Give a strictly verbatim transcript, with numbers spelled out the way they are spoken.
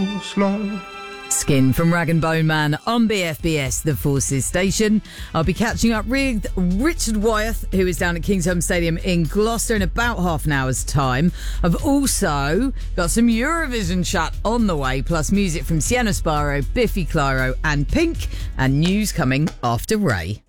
slow. Skin from Rag and Bone Man on B F B S, the Forces station. I'll be catching up with Richard Wyeth, who is down at Kingsholm Stadium in Gloucester in about half an hour's time. I've also got some Eurovision chat on the way, plus music from Sienna Sparrow, Biffy Clyro and Pink, and news coming after Ray.